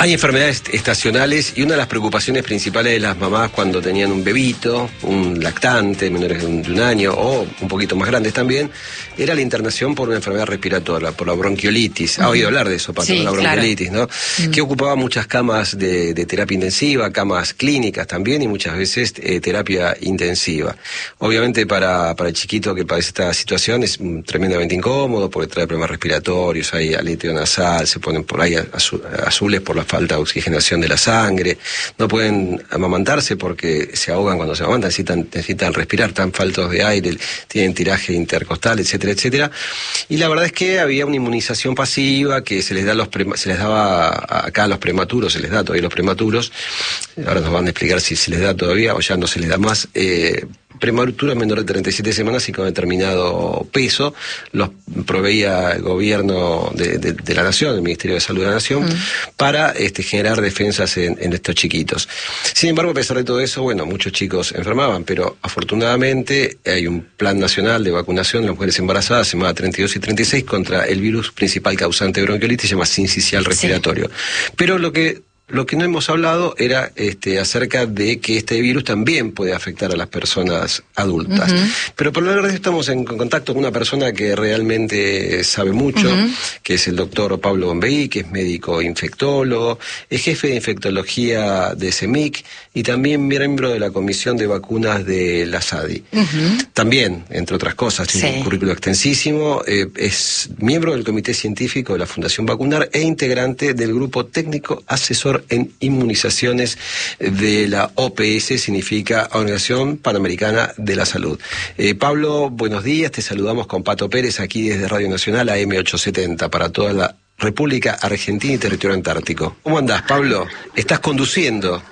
Hay enfermedades estacionales y una de las preocupaciones principales de las mamás cuando tenían un bebito, un lactante, menores de un año o un poquito más grandes también, era la internación por una enfermedad respiratoria, por la bronquiolitis. ¿Ha oído hablar de eso, Pato? Sí, la bronquiolitis, claro. ¿no? Que ocupaba muchas camas de terapia intensiva, camas clínicas también y muchas veces terapia intensiva. Obviamente para el chiquito que padece esta situación es tremendamente incómodo porque trae problemas respiratorios, hay aleteo nasal, se ponen por ahí azules por la falta de oxigenación de la sangre, no pueden amamantarse porque se ahogan cuando se amamantan, necesitan respirar, están faltos de aire, tienen tiraje intercostal, etcétera, etcétera. Y la verdad es que había una inmunización pasiva que se les daba acá a los prematuros, se les da todavía a los prematuros, ahora nos van a explicar si se les da todavía o ya no se les da más, prematuros menores de 37 semanas y con determinado peso, los proveía el gobierno de la Nación, el Ministerio de Salud de la Nación, para generar defensas en estos chiquitos. Sin embargo, a pesar de todo eso, bueno, muchos chicos enfermaban, pero afortunadamente hay un plan nacional de vacunación de las mujeres embarazadas, semana 32 y 36, contra el virus principal causante de bronquiolitis, se llama sincicial respiratorio. Sí. Pero lo que no hemos hablado era acerca de que este virus también puede afectar a las personas adultas. Pero por la verdad estamos en contacto con una persona que realmente sabe mucho, que es el doctor Pablo Bombey, que es médico infectólogo, es jefe de infectología de CEMIC y también miembro de la Comisión de Vacunas de la SADI. También, entre otras cosas, tiene un currículo extensísimo, es miembro del Comité Científico de la Fundación Vacunar e integrante del Grupo Técnico Asesor en Inmunizaciones de la OPS, significa Organización Panamericana de la Salud. Pablo, buenos días, te saludamos con Pato Pérez aquí desde Radio Nacional AM870 para toda la República Argentina y Territorio Antártico. ¿Cómo andás, Pablo? ¿Estás conduciendo?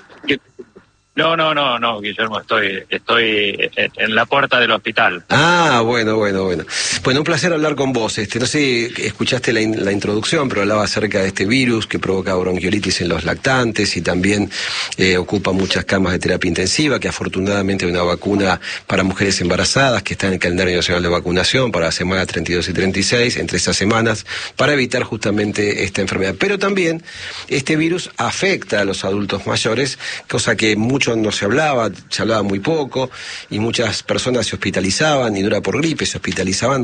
No, Guillermo, estoy en la puerta del hospital. Ah, bueno. Bueno, un placer hablar con vos. No sé, escuchaste la introducción, pero hablaba acerca de este virus que provoca bronquiolitis en los lactantes y también ocupa muchas camas de terapia intensiva, que afortunadamente hay una vacuna para mujeres embarazadas que está en el calendario nacional de vacunación para la semana 32 y 36, entre esas semanas, para evitar justamente esta enfermedad. Pero también este virus afecta a los adultos mayores, cosa que mucho no se hablaba muy poco, y muchas personas se hospitalizaban, y no era por gripe, se hospitalizan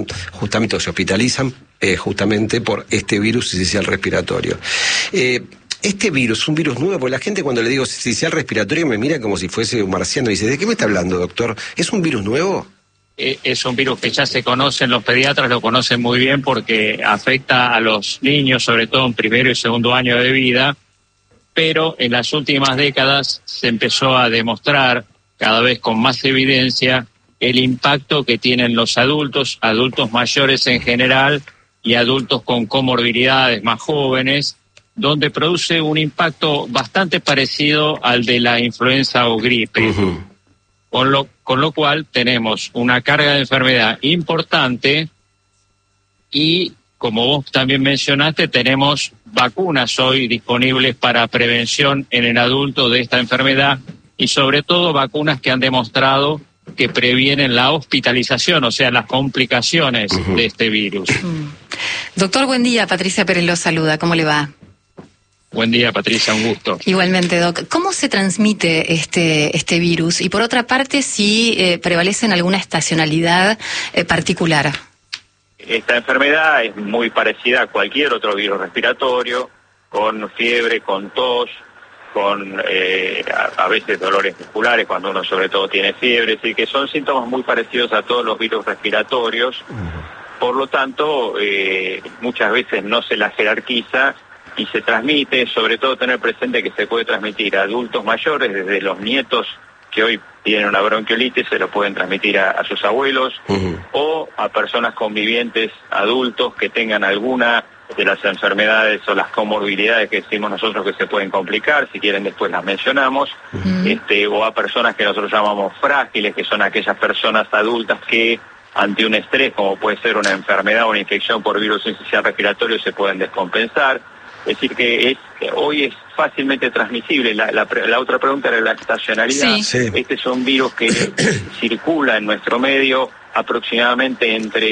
justamente por este virus sincicial respiratorio. Este virus, un virus nuevo, porque la gente cuando le digo sincicial respiratorio me mira como si fuese un marciano y dice, ¿de qué me está hablando, doctor? ¿Es un virus nuevo? Es un virus que ya se conoce, los pediatras lo conocen muy bien porque afecta a los niños, sobre todo en primero y segundo año de vida, pero en las últimas décadas se empezó a demostrar cada vez con más evidencia el impacto que tienen los adultos mayores en general y adultos con comorbilidades más jóvenes, donde produce un impacto bastante parecido al de la influenza o gripe. Con lo cual tenemos una carga de enfermedad importante y, como vos también mencionaste, tenemos vacunas hoy disponibles para prevención en el adulto de esta enfermedad y sobre todo vacunas que han demostrado que previenen la hospitalización, o sea, las complicaciones de este virus. Doctor, buen día. Patricia Pérez lo saluda. ¿Cómo le va? Buen día, Patricia, un gusto. Igualmente, Doc. ¿Cómo se transmite este virus? Y por otra parte, si prevalece en alguna estacionalidad particular. Esta enfermedad es muy parecida a cualquier otro virus respiratorio, con fiebre, con tos, con a veces dolores musculares cuando uno sobre todo tiene fiebre, es decir, que son síntomas muy parecidos a todos los virus respiratorios. Por lo tanto, muchas veces no se la jerarquiza y se transmite, sobre todo tener presente que se puede transmitir a adultos mayores, desde los nietos que hoy tienen una bronquiolitis, se lo pueden transmitir a sus abuelos, o a personas convivientes, adultos que tengan alguna de las enfermedades o las comorbilidades que decimos nosotros que se pueden complicar, si quieren después las mencionamos, o a personas que nosotros llamamos frágiles, que son aquellas personas adultas que ante un estrés, como puede ser una enfermedad o una infección por virus sincicial respiratorio, se pueden descompensar. Es decir, que hoy es fácilmente transmisible. La otra pregunta era la estacionalidad. Sí. Este es un virus que circula en nuestro medio aproximadamente entre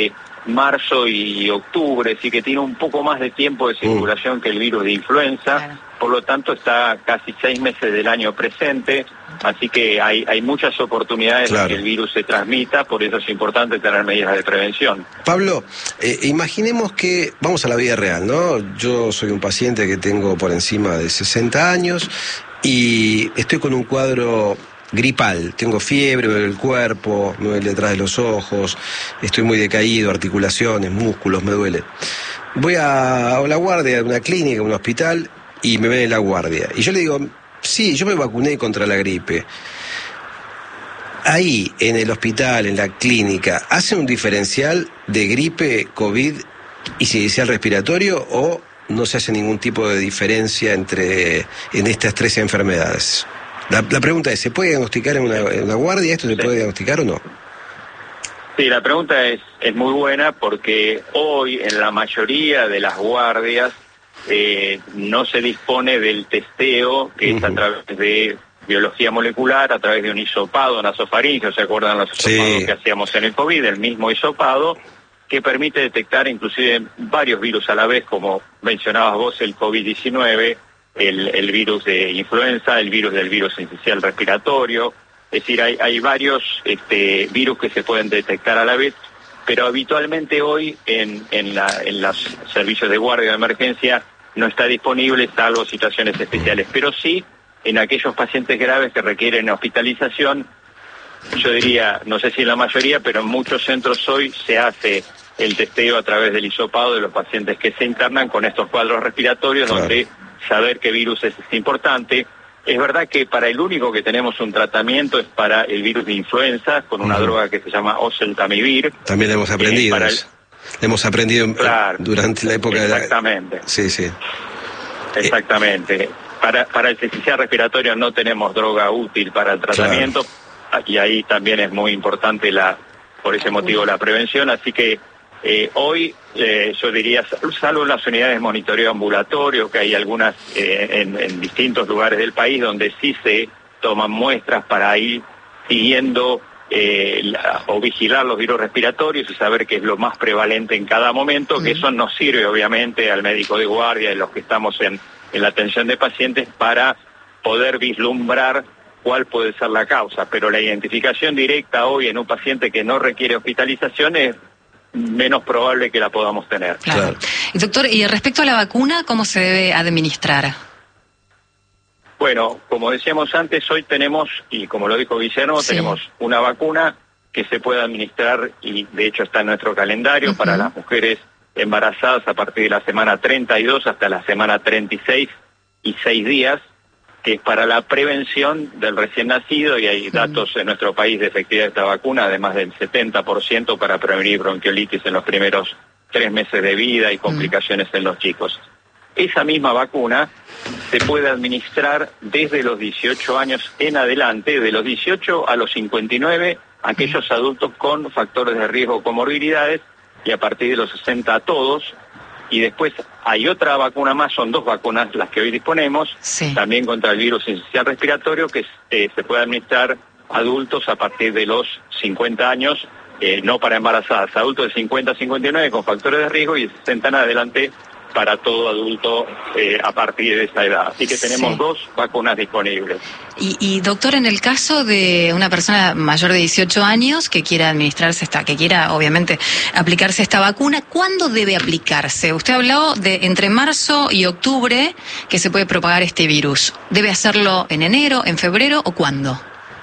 marzo y octubre, así que tiene un poco más de tiempo de circulación que el virus de influenza. Claro. Por lo tanto está casi 6 meses del año presente, así que hay muchas oportunidades de que el virus se transmita, por eso es importante tener medidas de prevención. Pablo, imaginemos que, vamos a la vida real, ¿no? Yo soy un paciente que tengo por encima de 60 años y estoy con un cuadro gripal, tengo fiebre, me duele el cuerpo, me duele detrás de los ojos, estoy muy decaído, articulaciones, músculos, me duele. Voy a la guardia de una clínica, un hospital, y me ven en la guardia. Y yo le digo, sí, yo me vacuné contra la gripe. Ahí, en el hospital, en la clínica, ¿hacen un diferencial de gripe, COVID y sincicial respiratorio o no se hace ningún tipo de diferencia en estas 3 enfermedades? La pregunta es, ¿se puede diagnosticar en una guardia? ¿Esto se puede diagnosticar o no? Sí, la pregunta es muy buena porque hoy en la mayoría de las guardias no se dispone del testeo, que es a través de biología molecular, a través de un hisopado nasofaríngeo. ¿Se acuerdan los hisopados que hacíamos en el COVID? El mismo hisopado que permite detectar inclusive varios virus a la vez, como mencionabas vos, el COVID-19, el virus de influenza, el virus del virus sincicial respiratorio. Es decir, hay varios virus que se pueden detectar a la vez, pero habitualmente hoy en los servicios de guardia de emergencia no está disponible, salvo situaciones especiales. Pero sí, en aquellos pacientes graves que requieren hospitalización, yo diría, no sé si en la mayoría, pero en muchos centros hoy se hace el testeo a través del hisopado de los pacientes que se internan con estos cuadros respiratorios, donde saber qué virus es importante. Es verdad que para el único que tenemos un tratamiento es para el virus de influenza, con una droga que se llama oseltamivir. También lo hemos aprendido. Hemos aprendido durante la época exactamente. Sí. Exactamente. Para el sincicial respiratorio no tenemos droga útil para el tratamiento, y ahí también es muy importante por ese motivo la prevención, así que hoy yo diría, salvo en las unidades de monitoreo ambulatorio, que hay algunas en distintos lugares del país donde sí se toman muestras para ir siguiendo o vigilar los virus respiratorios y saber qué es lo más prevalente en cada momento, que eso nos sirve obviamente al médico de guardia y los que estamos en la atención de pacientes para poder vislumbrar cuál puede ser la causa, pero la identificación directa hoy en un paciente que no requiere hospitalización es menos probable que la podamos tener. Claro. Y doctor, y respecto a la vacuna, ¿cómo se debe administrar? Bueno, como decíamos antes, hoy tenemos, y como lo dijo Guillermo, tenemos una vacuna que se puede administrar, y de hecho está en nuestro calendario, para las mujeres embarazadas a partir de la semana 32 hasta la semana 36 y 6 días, que es para la prevención del recién nacido, y hay datos en nuestro país de efectividad de esta vacuna, además del 70% para prevenir bronquiolitis en los primeros 3 meses de vida y complicaciones en los chicos. Esa misma vacuna se puede administrar desde los 18 años en adelante, de los 18 a los 59, aquellos adultos con factores de riesgo o comorbilidades, y a partir de los 60 a todos. Y después hay otra vacuna más, son 2 vacunas las que hoy disponemos, también contra el virus sincicial respiratorio, que se puede administrar a adultos a partir de los 50 años, no para embarazadas, adultos de 50 a 59 con factores de riesgo, y de 60 en adelante para todo adulto a partir de esa edad. Así que tenemos 2 vacunas disponibles. Y doctor, en el caso de una persona mayor de 18 años que quiera administrarse que quiera obviamente aplicarse esta vacuna, ¿cuándo debe aplicarse? Usted habló de entre marzo y octubre que se puede propagar este virus. ¿Debe hacerlo en enero, en febrero o cuándo?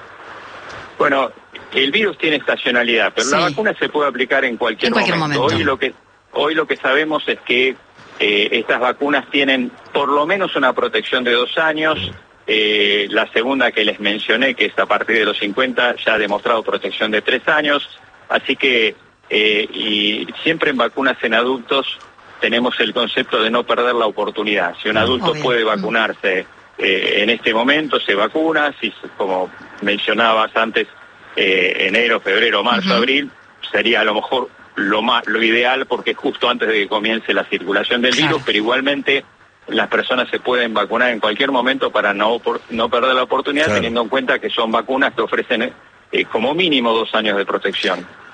Bueno, el virus tiene estacionalidad, pero la vacuna se puede aplicar en cualquier momento. Hoy lo que sabemos es que estas vacunas tienen por lo menos una protección de 2 años. La segunda que les mencioné, que es a partir de los 50, ya ha demostrado protección de 3 años. Así que, y siempre en vacunas en adultos tenemos el concepto de no perder la oportunidad. Si un adulto puede vacunarse en este momento, se vacuna. Si, como mencionabas antes, enero, febrero, marzo, abril, sería a lo mejor lo ideal, porque es justo antes de que comience la circulación del virus, pero igualmente las personas se pueden vacunar en cualquier momento para no perder la oportunidad, teniendo en cuenta que son vacunas que ofrecen como mínimo 2 años de protección.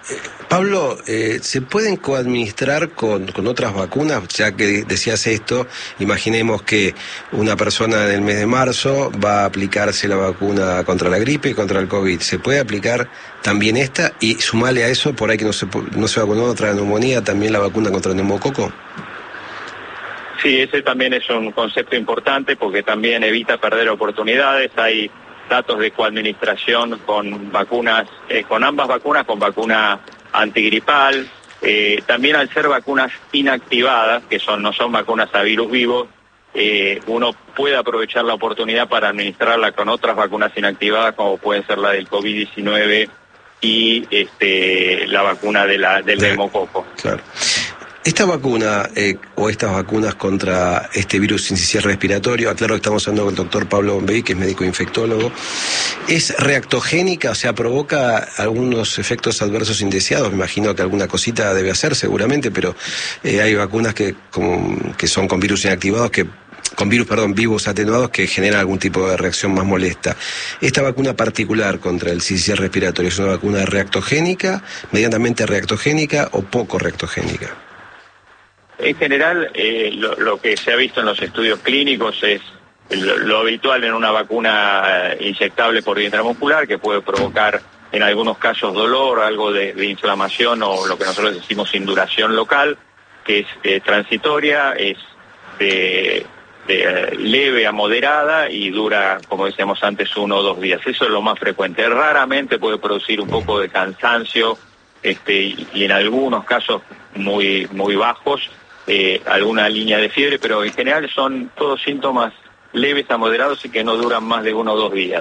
Pablo, ¿se pueden coadministrar con otras vacunas? Ya que decías esto, imaginemos que una persona en el mes de marzo va a aplicarse la vacuna contra la gripe y contra el COVID. ¿Se puede aplicar también esta? Y sumale a eso, por ahí que no se vacunó otra neumonía, también la vacuna contra el neumococo. Sí, ese también es un concepto importante porque también evita perder oportunidades. Hay datos de coadministración con vacunas, con ambas vacunas, con vacuna antigripal, también al ser vacunas inactivadas, que no son vacunas a virus vivos, uno puede aprovechar la oportunidad para administrarla con otras vacunas inactivadas, como pueden ser la del COVID-19 y la vacuna del neumococo. Claro. Esta vacuna o estas vacunas contra este virus sincicial respiratorio, aclaro que estamos hablando con el doctor Pablo Bombey, que es médico infectólogo, ¿es reactogénica? O sea, ¿provoca algunos efectos adversos indeseados? Me imagino que alguna cosita debe hacer seguramente, pero hay vacunas que son con virus inactivados, vivos atenuados, que generan algún tipo de reacción más molesta. Esta vacuna particular contra el sincicial respiratorio, ¿es una vacuna reactogénica, medianamente reactogénica o poco reactogénica? En general, lo que se ha visto en los estudios clínicos es lo habitual en una vacuna inyectable por vía intramuscular, que puede provocar en algunos casos dolor, algo de inflamación o lo que nosotros decimos induración local, que es transitoria, es de leve a moderada y dura, como decíamos antes, 1 o 2 días. Eso es lo más frecuente. Raramente puede producir un poco de cansancio y en algunos casos muy, muy bajos, alguna línea de fiebre, pero en general son todos síntomas leves a moderados y que no duran más de 1 o 2 días.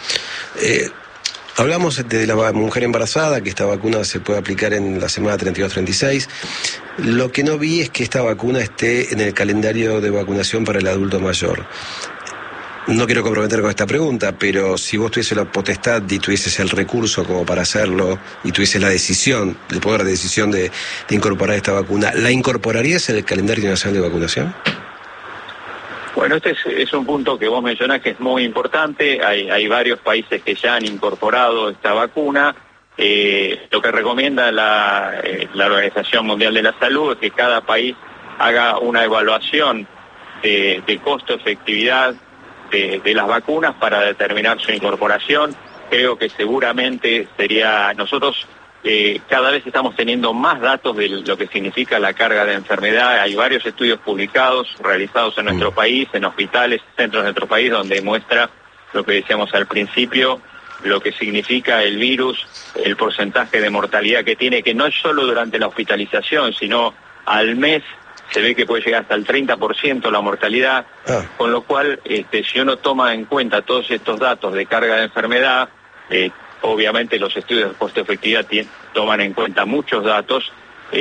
Hablamos de la mujer embarazada, que esta vacuna se puede aplicar en la semana 32-36. Lo que no vi es que esta vacuna esté en el calendario de vacunación para el adulto mayor. No quiero comprometer con esta pregunta, pero si vos tuvieses la potestad y tuvieses el recurso como para hacerlo y tuvieses la decisión, el poder de decisión de incorporar esta vacuna, ¿la incorporarías en el calendario nacional de vacunación? Bueno, este es un punto que vos mencionás que es muy importante. Hay varios países que ya han incorporado esta vacuna. Lo que recomienda la Organización Mundial de la Salud es que cada país haga una evaluación de costo-efectividad de las vacunas para determinar su incorporación. Creo que seguramente nosotros cada vez estamos teniendo más datos de lo que significa la carga de enfermedad. Hay varios estudios publicados, realizados en nuestro país, en hospitales, centros de nuestro país, donde muestra lo que decíamos al principio, lo que significa el virus, el porcentaje de mortalidad que tiene, que no es solo durante la hospitalización, sino al mes se ve que puede llegar hasta el 30% la mortalidad, con lo cual, si uno toma en cuenta todos estos datos de carga de enfermedad, obviamente los estudios de costo-efectividad toman en cuenta muchos datos,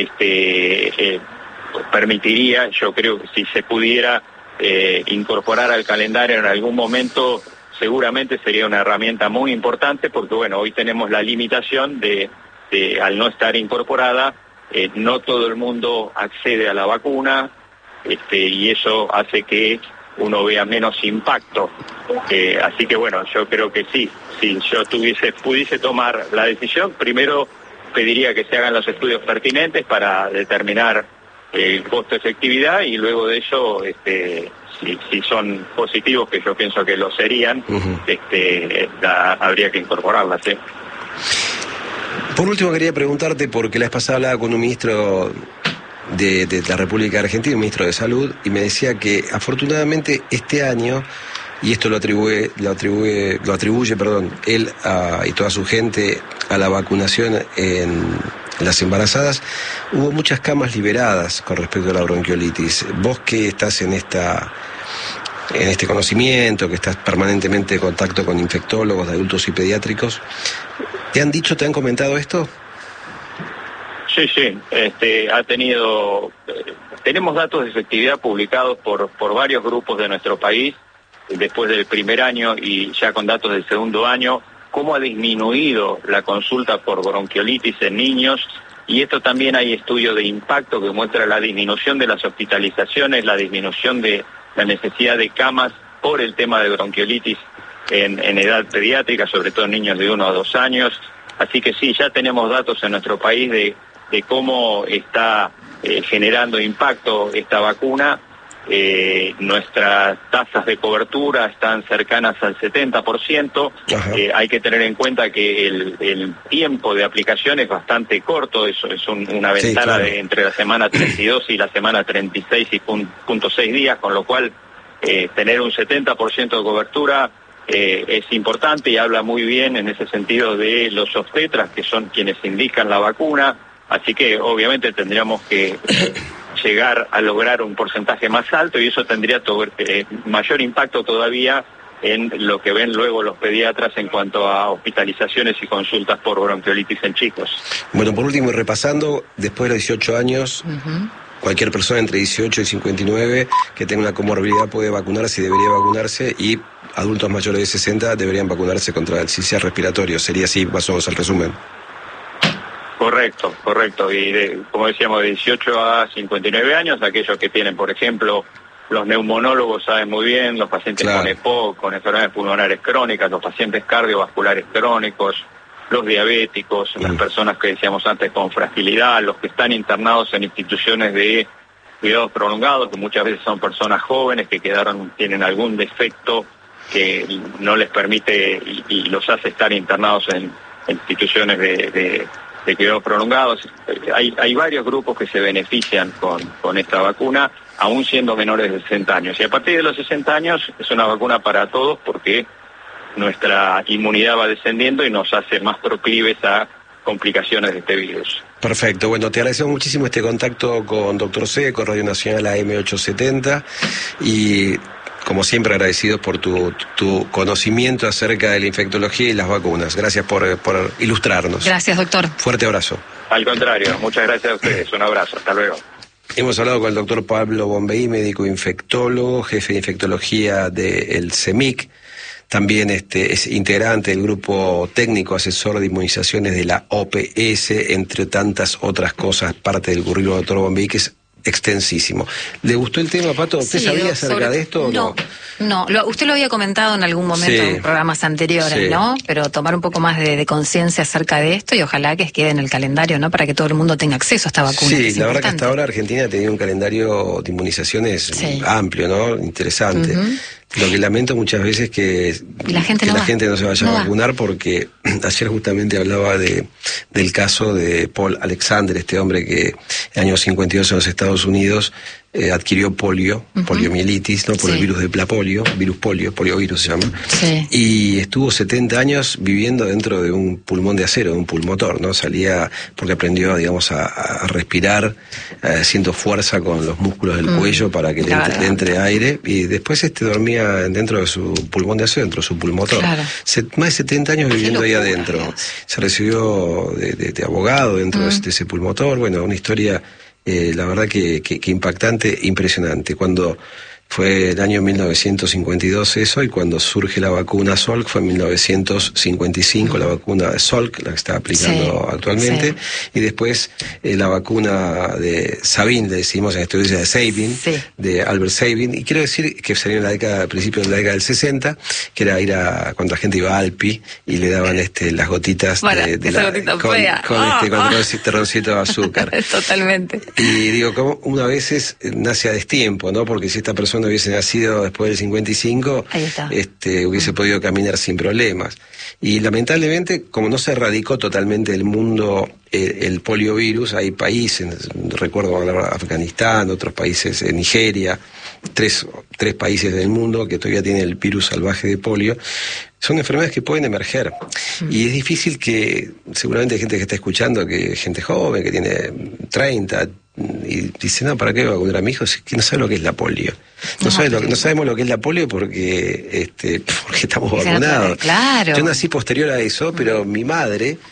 permitiría, yo creo que si se pudiera incorporar al calendario en algún momento, seguramente sería una herramienta muy importante, porque bueno, hoy tenemos la limitación de al no estar incorporada, no todo el mundo accede a la vacuna, y eso hace que uno vea menos impacto. Así que bueno, yo creo que sí, si yo pudiese tomar la decisión, primero pediría que se hagan los estudios pertinentes para determinar el costo-efectividad y luego de eso, si son positivos, que yo pienso que lo serían, habría que incorporarlas, ¿sí? Por último quería preguntarte, porque la vez pasada hablaba con un ministro de la República Argentina, un ministro de Salud, y me decía que afortunadamente este año, y esto lo atribuye él y toda su gente a la vacunación en las embarazadas, hubo muchas camas liberadas con respecto a la bronquiolitis. Vos que estás en este conocimiento, que estás permanentemente en contacto con infectólogos de adultos y pediátricos, ¿te han comentado esto? Sí, tenemos datos de efectividad publicados por varios grupos de nuestro país, después del primer año y ya con datos del segundo año, cómo ha disminuido la consulta por bronquiolitis en niños, y esto también hay estudios de impacto que muestra la disminución de las hospitalizaciones, la disminución de la necesidad de camas por el tema de bronquiolitis en edad pediátrica, sobre todo en niños de 1 a 2 años. Así que sí, ya tenemos datos en nuestro país de cómo está generando impacto esta vacuna. Nuestras tasas de cobertura están cercanas al 70%. Hay que tener en cuenta que el tiempo de aplicación es bastante corto, eso es una ventana, sí, claro, de entre la semana 32 y la semana 36.6 días, con lo cual tener un 70% de cobertura es importante y habla muy bien en ese sentido de los obstetras, que son quienes indican la vacuna. Así que obviamente tendríamos que llegar a lograr un porcentaje más alto y eso tendría mayor impacto todavía en lo que ven luego los pediatras en cuanto a hospitalizaciones y consultas por bronquiolitis en chicos. Bueno, por último, repasando, después de los 18 años, cualquier persona entre 18 y 59 que tenga una comorbilidad puede vacunarse y debería vacunarse, y adultos mayores de 60 deberían vacunarse contra el sincicial respiratorio. Sería así, más o menos, el resumen. Correcto. Y como decíamos, de 18 a 59 años, aquellos que tienen, por ejemplo, los neumonólogos saben muy bien, los pacientes, claro, con EPOC, con enfermedades pulmonares crónicas, los pacientes cardiovasculares crónicos, los diabéticos, las personas que decíamos antes con fragilidad, los que están internados en instituciones de cuidados prolongados, que muchas veces son personas jóvenes que tienen algún defecto que no les permite y los hace estar internados en instituciones de cuidados prolongados. Hay varios grupos que se benefician con esta vacuna, aún siendo menores de 60 años. Y a partir de los 60 años es una vacuna para todos, porque nuestra inmunidad va descendiendo y nos hace más proclives a complicaciones de este virus. Perfecto, bueno, te agradecemos muchísimo este contacto con Dr. C, con Radio Nacional AM870, y como siempre agradecidos por tu conocimiento acerca de la infectología y las vacunas. Gracias por ilustrarnos. Gracias, doctor. Fuerte abrazo. Al contrario, muchas gracias a ustedes. Un abrazo, hasta luego. Hemos hablado con el doctor Pablo Bombey, médico infectólogo, jefe de infectología del CEMIC. También es integrante del grupo técnico asesor de inmunizaciones de la OPS, entre tantas otras cosas, parte del currículo del doctor Bombey, que es extensísimo. ¿Le gustó el tema, Pato? ¿Usted sabía acerca de esto o no? No, usted lo había comentado en algún momento en programas anteriores, ¿no? Pero tomar un poco más de conciencia acerca de esto y ojalá que quede en el calendario, ¿no? Para que todo el mundo tenga acceso a esta vacuna. Sí, la verdad que hasta ahora Argentina ha tenido un calendario de inmunizaciones amplio, ¿no? Interesante. Lo que lamento muchas veces que la gente no se vaya a vacunar, porque ayer justamente hablaba del caso de Paul Alexander, este hombre que en el año 52 en los Estados Unidos adquirió poliomielitis, ¿no? Por el virus de poliovirus se llama. Sí. Y estuvo 70 años viviendo dentro de un pulmón de acero, de un pulmotor, ¿no? Salía porque aprendió, digamos, a respirar, haciendo fuerza con los músculos del cuello para que le entre aire, y después dormía dentro de su pulmón de acero, dentro de su pulmotor. Claro. Más de 70 años viviendo ahí adentro. Dios. Se recibió de abogado dentro de ese pulmotor. Bueno, una historia la verdad que impactante, impresionante. Cuando fue el año 1952 eso, y cuando surge la vacuna Salk fue en 1955, la vacuna de Salk, la que está aplicando actualmente, y después la vacuna de Sabin, le decimos en estudios de Sabin, de Albert Sabin, y quiero decir que salió en la década, a principios de la década del 60, que era cuando la gente iba a Alpi y le daban las gotitas con este terroncito de azúcar. Totalmente. Y digo, como una vez nace a destiempo, ¿no? Porque si esta persona hubiese nacido después del 55, hubiese podido caminar sin problemas. Y lamentablemente, como no se erradicó totalmente del mundo el poliovirus, hay países, recuerdo Afganistán, otros países, Nigeria, tres países del mundo que todavía tienen el virus salvaje de polio. Son enfermedades que pueden emerger. Y es difícil que, seguramente hay gente que está escuchando, que gente joven, que tiene 30, y dice, no, ¿para qué voy a vacunar a mi hijo? Si no sabe lo que es la polio. No sabemos lo que es la polio porque estamos vacunados. Claro. Yo nací posterior a eso, pero mi madre